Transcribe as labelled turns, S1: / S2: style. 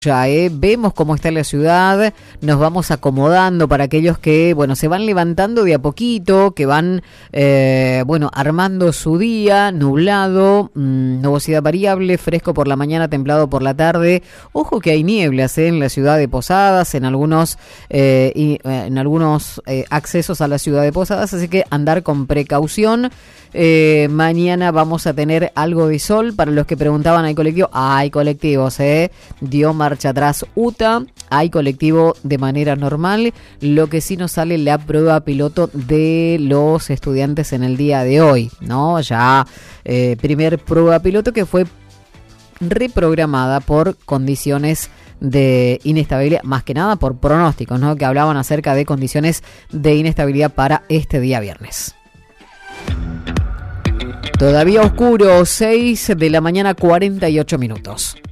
S1: Ya, vemos cómo está la ciudad, nos vamos acomodando para aquellos que, se van levantando de a poquito, que van, armando su día, nublado, nubosidad variable, fresco por la mañana, templado por la tarde. Ojo que hay nieblas en la ciudad de Posadas, en algunos accesos a la ciudad de Posadas, así que andar con precaución. Mañana vamos a tener algo de sol. Para los que preguntaban, ¿hay colectivo? Hay colectivos, dio marcha atrás UTA, hay colectivo de manera normal. Lo que sí nos sale la prueba piloto de los estudiantes en el día de hoy, ¿no? Ya primer prueba piloto que fue reprogramada por condiciones de inestabilidad, más que nada por pronósticos, ¿no? Que hablaban acerca de condiciones de inestabilidad para este día viernes. Todavía oscuro, 6 de la mañana, 48 minutos.